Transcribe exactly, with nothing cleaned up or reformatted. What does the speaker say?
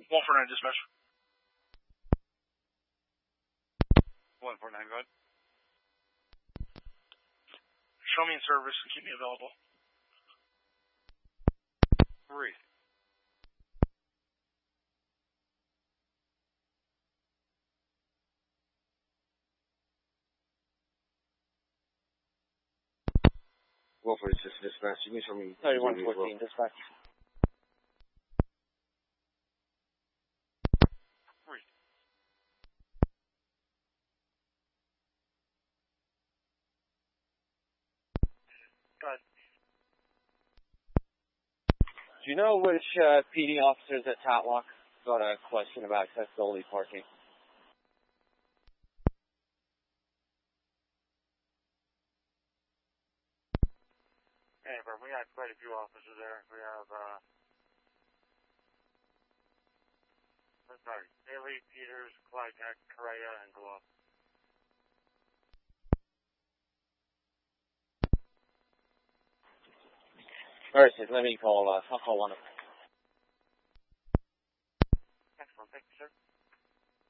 one four nine dispatch. one four nine, go ahead. Show me in service and keep me available. Three. one forty-six dispatch. You can show me. thirty-one fourteen dispatch. Three. Go ahead. Do you know which uh, P D officers at Tatlock got a question about accessibility parking? Hey, bro, we got quite a few officers there. We have, uh, I'm sorry, Bailey, Peters, Clyde, Correa, and Glove. Alright, let me call, uh, I'll call one of them. Excellent, thank you, sir.